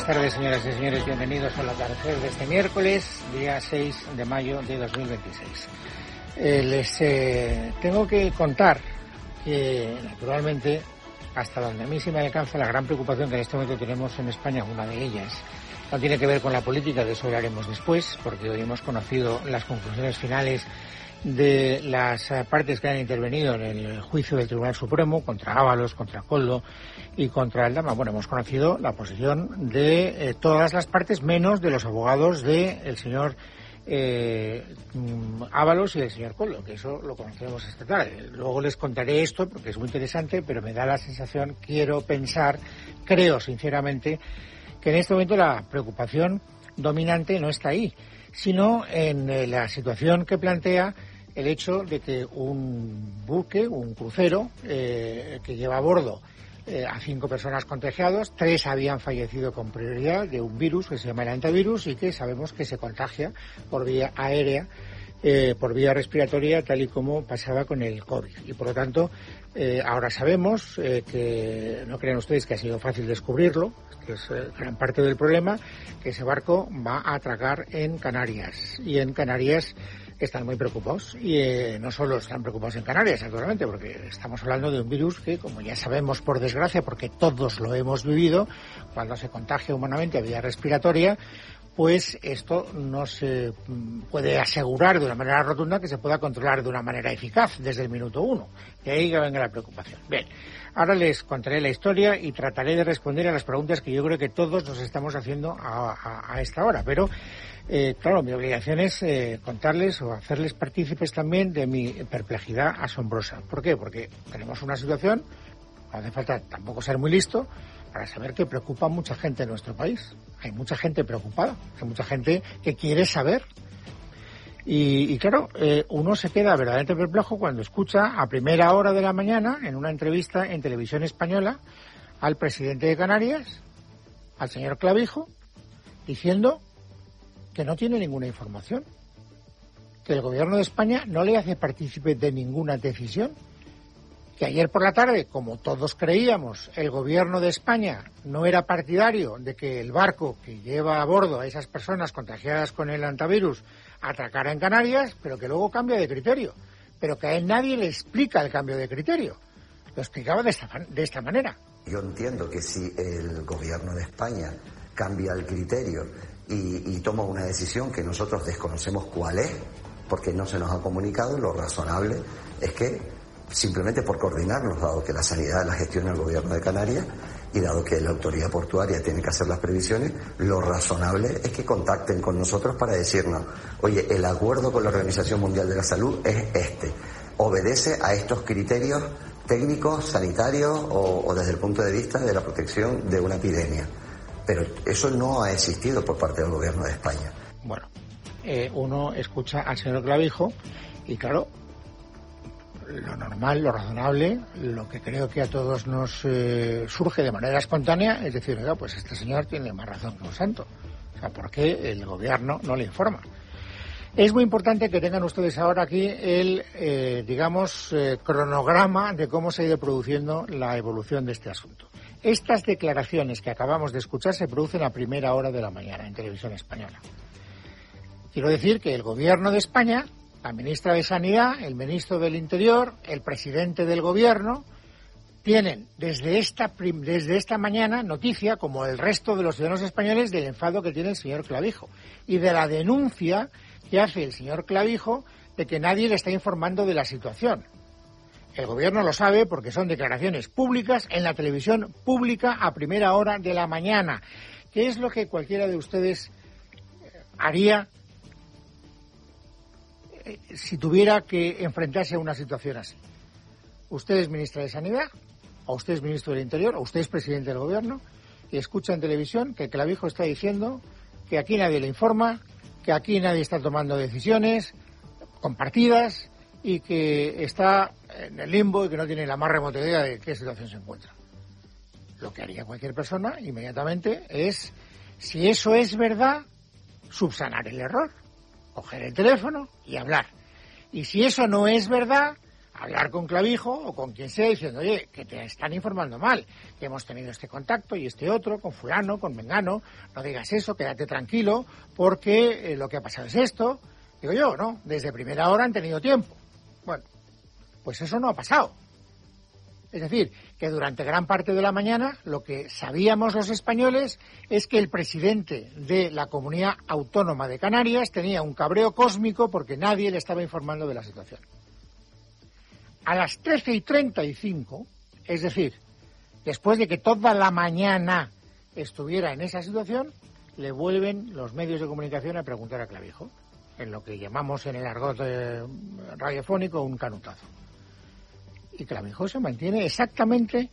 tardes, señoras y señores. Bienvenidos al atardecer de este miércoles, día 6 de mayo de 2026. Les tengo que contar que, naturalmente, hasta donde a mí se me alcanza la gran preocupación que en este momento tenemos en España, una de ellas, no tiene que ver con la política, de eso hablaremos después, porque hoy hemos conocido las conclusiones finales de las partes que han intervenido en el juicio del Tribunal Supremo contra Ábalos, contra Koldo y contra Aldama. Bueno, hemos conocido la posición de todas las partes, menos de los abogados del señor Ábalos y del señor Koldo, que eso lo conoceremos esta tarde. Luego les contaré esto porque es muy interesante, pero me da la sensación, creo sinceramente, que en este momento la preocupación dominante no está ahí, sino en la situación que plantea el hecho de que un buque, un crucero, que lleva a bordo a 5 personas contagiadas, 3 habían fallecido con prioridad de un virus que se llama el hantavirus y que sabemos que se contagia por vía aérea, por vía respiratoria, tal y como pasaba con el COVID. Y por lo tanto, ahora sabemos que, no crean ustedes que ha sido fácil descubrirlo, que es gran parte del problema, que ese barco va a atracar en Canarias. Y en Canarias están muy preocupados. Y no solo están preocupados en Canarias, actualmente, porque estamos hablando de un virus que, como ya sabemos por desgracia, porque todos lo hemos vivido, cuando se contagia humanamente a vía respiratoria, pues esto no se puede asegurar de una manera rotunda que se pueda controlar de una manera eficaz desde el minuto 1. De ahí que venga la preocupación. Bien, ahora les contaré la historia y trataré de responder a las preguntas que yo creo que todos nos estamos haciendo a esta hora. Pero, claro, mi obligación es contarles o hacerles partícipes también de mi perplejidad asombrosa. ¿Por qué? Porque tenemos una situación, no hace falta tampoco ser muy listo, para saber que preocupa a mucha gente en nuestro país. Hay mucha gente preocupada, hay mucha gente que quiere saber. Y claro, uno se queda verdaderamente perplejo cuando escucha a primera hora de la mañana, en una entrevista en Televisión Española, al presidente de Canarias, al señor Clavijo, diciendo que no tiene ninguna información, que el gobierno de España no le hace partícipe de ninguna decisión, que ayer por la tarde, como todos creíamos, el gobierno de España no era partidario de que el barco que lleva a bordo a esas personas contagiadas con el hantavirus atracara en Canarias, pero que luego cambia de criterio, pero que a él nadie le explica el cambio de criterio. Lo explicaba de esta manera. Yo entiendo que si el gobierno de España cambia el criterio y toma una decisión que nosotros desconocemos cuál es, porque no se nos ha comunicado, lo razonable es que simplemente por coordinarnos, dado que la sanidad la gestiona el gobierno de Canarias y dado que la autoridad portuaria tiene que hacer las previsiones, lo razonable es que contacten con nosotros para decirnos, oye, el acuerdo con la Organización Mundial de la Salud es este, obedece a estos criterios técnicos, sanitarios o desde el punto de vista de la protección de una epidemia. Pero eso no ha existido por parte del gobierno de España. Bueno, uno escucha al señor Clavijo y claro, lo normal, lo razonable, lo que creo que a todos nos surge de manera espontánea es decir, oiga, pues este señor tiene más razón que un santo. O sea, ¿por qué el gobierno no le informa? Es muy importante que tengan ustedes ahora aquí el, cronograma de cómo se ha ido produciendo la evolución de este asunto. Estas declaraciones que acabamos de escuchar se producen a primera hora de la mañana en Televisión Española. Quiero decir que el gobierno de España, la ministra de Sanidad, el ministro del Interior, el presidente del gobierno, tienen desde esta mañana noticia, como el resto de los ciudadanos españoles, del enfado que tiene el señor Clavijo y de la denuncia que hace el señor Clavijo de que nadie le está informando de la situación. El gobierno lo sabe porque son declaraciones públicas en la televisión pública a primera hora de la mañana. ¿Qué es lo que cualquiera de ustedes haría si tuviera que enfrentarse a una situación así? Usted es ministra de Sanidad, o usted es ministro del Interior, o usted es presidente del gobierno, y escucha en televisión que Clavijo está diciendo que aquí nadie le informa, que aquí nadie está tomando decisiones compartidas y que está en el limbo y que no tiene la más remota idea de qué situación se encuentra. Lo que haría cualquier persona inmediatamente es, si eso es verdad, subsanar el error, coger el teléfono y hablar. Y si eso no es verdad, hablar con Clavijo o con quien sea diciendo, oye, que te están informando mal, que hemos tenido este contacto y este otro, con fulano, con mengano, no digas eso, quédate tranquilo, porque lo que ha pasado es esto. Digo yo, ¿no? Desde primera hora han tenido tiempo. Bueno, pues eso no ha pasado. Es decir, que durante gran parte de la mañana lo que sabíamos los españoles es que el presidente de la Comunidad Autónoma de Canarias tenía un cabreo cósmico porque nadie le estaba informando de la situación. A las 13:35, es decir, después de que toda la mañana estuviera en esa situación, le vuelven los medios de comunicación a preguntar a Clavijo, en lo que llamamos en el argot radiofónico un canutazo. Y Clavijo se mantiene exactamente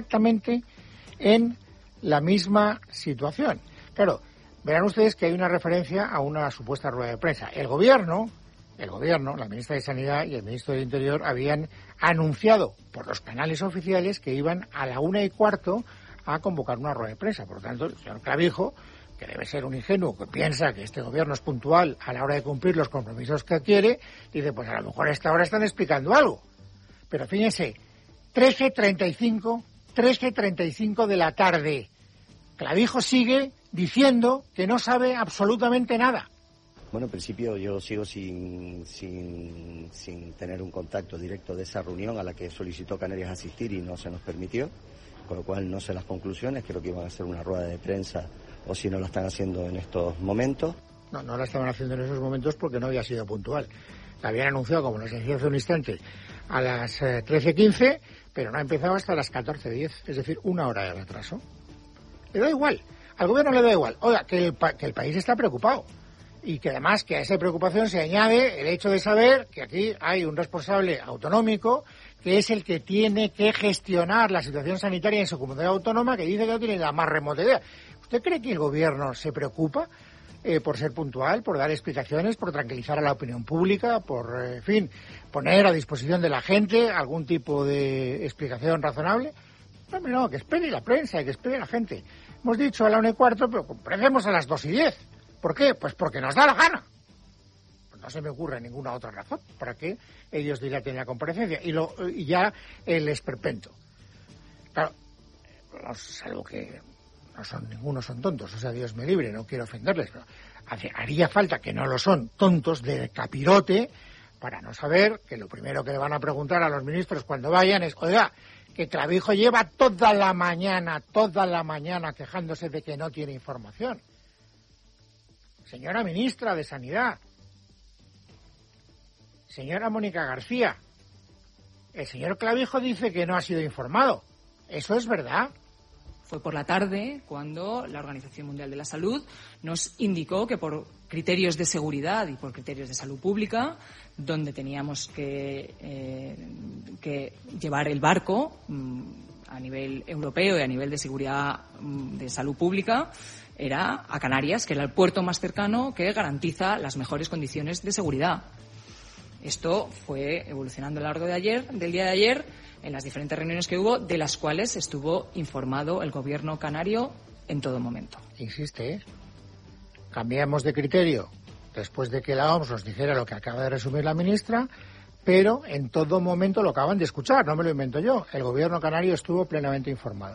en la misma situación. Claro, verán ustedes que hay una referencia a una supuesta rueda de prensa. El gobierno, la ministra de Sanidad y el ministro del Interior habían anunciado por los canales oficiales que iban a la 1:15 a convocar una rueda de prensa. Por lo tanto, el señor Clavijo, que debe ser un ingenuo que piensa que este gobierno es puntual a la hora de cumplir los compromisos que adquiere, dice, pues a lo mejor a esta hora están explicando algo. Pero fíjense, 13:35 de la tarde. Clavijo sigue diciendo que no sabe absolutamente nada. Bueno, en principio yo sigo sin tener un contacto directo de esa reunión a la que solicitó Canarias asistir y no se nos permitió, con lo cual no sé las conclusiones, creo que iban a hacer una rueda de prensa o si no lo están haciendo en estos momentos. No la estaban haciendo en esos momentos porque no había sido puntual. La habían anunciado, como nos decía hace un instante, a las 13:15, pero no ha empezado hasta las 14:10, es decir, una hora de retraso. Le da igual, al gobierno le da igual. Oiga, que el país está preocupado y que además que a esa preocupación se añade el hecho de saber que aquí hay un responsable autonómico que es el que tiene que gestionar la situación sanitaria en su comunidad autónoma, que dice que no tiene la más remota idea. ¿Usted cree que el gobierno se preocupa por ser puntual, por dar explicaciones, por tranquilizar a la opinión pública, por, en fin, poner a disposición de la gente algún tipo de explicación razonable? No, que espere la prensa, que espere la gente. Hemos dicho a la 1:15, pero comparecemos a las 2:10. ¿Por qué? Pues porque nos da la gana. No se me ocurre ninguna otra razón para que ellos dilaten la comparecencia. Y ya el esperpento. Claro, salvo que ninguno son tontos, o sea, Dios me libre, no quiero ofenderles, pero haría falta que no lo son, tontos de capirote, para no saber que lo primero que le van a preguntar a los ministros cuando vayan es, oiga, que Clavijo lleva toda la mañana quejándose de que no tiene información. Señora ministra de Sanidad, señora Mónica García, el señor Clavijo dice que no ha sido informado. ¿Eso es verdad? Fue por la tarde cuando la Organización Mundial de la Salud nos indicó que por criterios de seguridad y por criterios de salud pública, donde teníamos que llevar el barco a nivel europeo y a nivel de seguridad de salud pública, era a Canarias, que era el puerto más cercano que garantiza las mejores condiciones de seguridad. Esto fue evolucionando a lo largo del día de ayer, en las diferentes reuniones que hubo, de las cuales estuvo informado el gobierno canario en todo momento. Insiste, cambiamos de criterio después de que la OMS nos dijera lo que acaba de resumir la ministra, pero en todo momento lo acaban de escuchar, no me lo invento yo. El gobierno canario estuvo plenamente informado.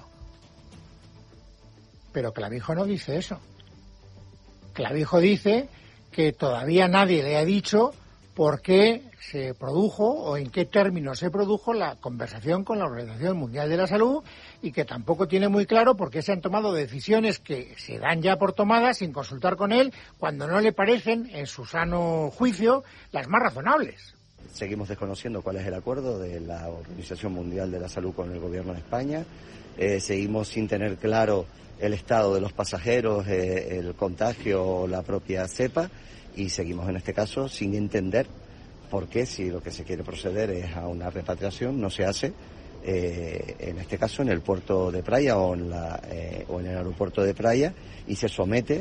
Pero Clavijo no dice eso. Clavijo dice que todavía nadie le ha dicho por qué se produjo o en qué términos se produjo la conversación con la Organización Mundial de la Salud y que tampoco tiene muy claro por qué se han tomado decisiones que se dan ya por tomadas sin consultar con él cuando no le parecen, en su sano juicio, las más razonables. Seguimos desconociendo cuál es el acuerdo de la Organización Mundial de la Salud con el Gobierno de España. Seguimos sin tener claro el estado de los pasajeros, el contagio o la propia cepa. Y seguimos en este caso sin entender por qué, si lo que se quiere proceder es a una repatriación, no se hace, en este caso en el puerto de Praia o en el aeropuerto de Praia, y se somete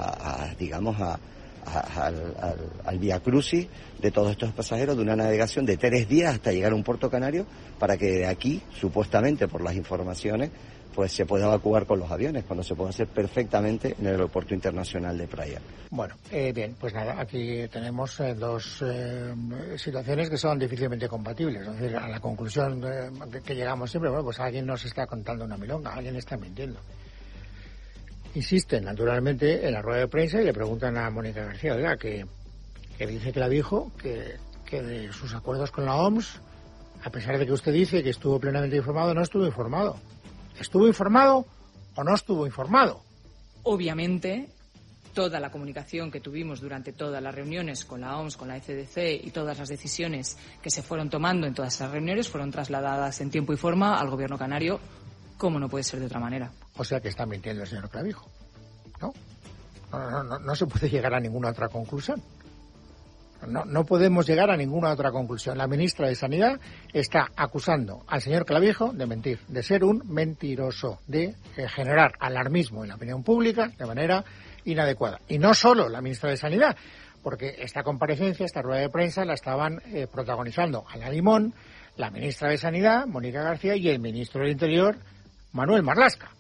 al viacrucis de todos estos pasajeros de una navegación de 3 días hasta llegar a un puerto canario para que de aquí, supuestamente por las informaciones, pues se puede evacuar con los aviones, cuando se puede hacer perfectamente en el aeropuerto internacional de Praia. Bueno, bien, pues nada, aquí tenemos dos situaciones que son difícilmente compatibles. Es decir, a la conclusión que llegamos siempre, bueno, pues alguien nos está contando una milonga, alguien está mintiendo. Insisten, naturalmente, en la rueda de prensa y le preguntan a Mónica García, oiga, que dice Clavijo que de sus acuerdos con la OMS, a pesar de que usted dice que estuvo plenamente informado, no estuvo informado. ¿Estuvo informado o no estuvo informado? Obviamente, toda la comunicación que tuvimos durante todas las reuniones con la OMS, con la ECDC y todas las decisiones que se fueron tomando en todas esas reuniones fueron trasladadas en tiempo y forma al Gobierno canario, como no puede ser de otra manera. O sea que está mintiendo el señor Clavijo, ¿no? No se puede llegar a ninguna otra conclusión. No podemos llegar a ninguna otra conclusión. La ministra de Sanidad está acusando al señor Clavijo de mentir, de ser un mentiroso, de generar alarmismo en la opinión pública de manera inadecuada. Y no solo la ministra de Sanidad, porque esta comparecencia, esta rueda de prensa, la estaban protagonizando Ana Limón, la ministra de Sanidad, Mónica García, y el ministro del Interior, Manuel Marlaska.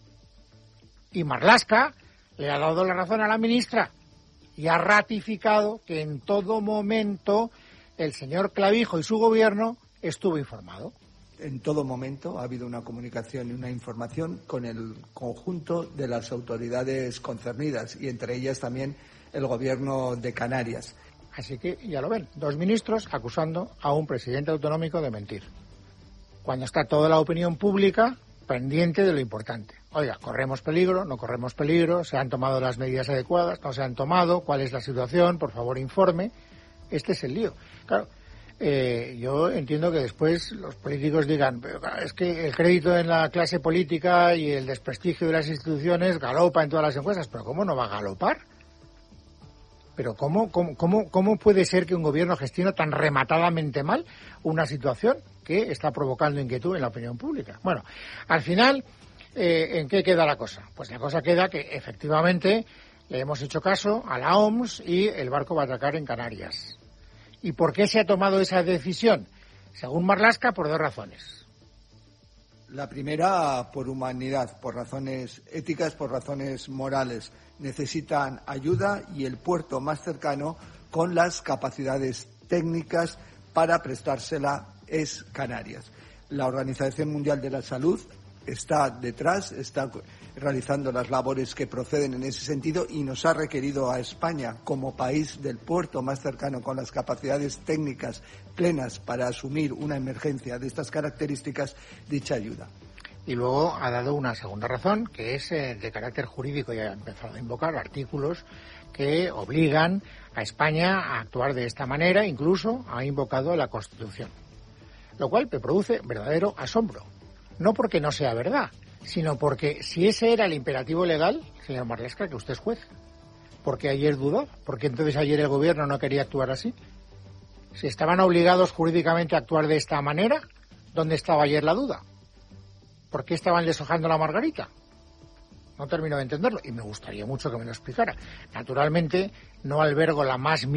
Y Marlaska le ha dado la razón a la ministra y ha ratificado que en todo momento el señor Clavijo y su gobierno estuvo informado. En todo momento ha habido una comunicación y una información con el conjunto de las autoridades concernidas y entre ellas también el gobierno de Canarias. Así que ya lo ven, dos ministros acusando a un presidente autonómico de mentir, cuando está toda la opinión pública pendiente de lo importante. Oiga, ¿corremos peligro? ¿No corremos peligro? ¿Se han tomado las medidas adecuadas? ¿No se han tomado? ¿Cuál es la situación? Por favor, informe. Este es el lío. Claro, yo entiendo que después los políticos digan, pero claro, es que el crédito en la clase política y el desprestigio de las instituciones galopa en todas las encuestas. ¿Pero cómo no va a galopar? ¿Pero cómo puede ser que un gobierno gestione tan rematadamente mal una situación que está provocando inquietud en la opinión pública? Bueno, al final, ¿en qué queda la cosa? Pues la cosa queda que efectivamente le hemos hecho caso a la OMS y el barco va a atracar en Canarias. ¿Y por qué se ha tomado esa decisión? Según Marlaska, por dos razones. La primera, por humanidad, por razones éticas, por razones morales. Necesitan ayuda y el puerto más cercano con las capacidades técnicas para prestársela es Canarias. La Organización Mundial de la Salud está detrás, está realizando las labores que proceden en ese sentido y nos ha requerido a España, como país del puerto más cercano con las capacidades técnicas plenas para asumir una emergencia de estas características, dicha ayuda. Y luego ha dado una segunda razón, que es de carácter jurídico, y ha empezado a invocar artículos que obligan a España a actuar de esta manera, incluso ha invocado la Constitución. Lo cual me produce verdadero asombro. No porque no sea verdad, sino porque si ese era el imperativo legal, señor Marlaska, que usted es juez, porque ayer dudó, porque entonces ayer el gobierno no quería actuar así. Si estaban obligados jurídicamente a actuar de esta manera, ¿dónde estaba ayer la duda? ¿Por qué estaban deshojando la margarita? No termino de entenderlo y me gustaría mucho que me lo explicara. Naturalmente, no albergo la más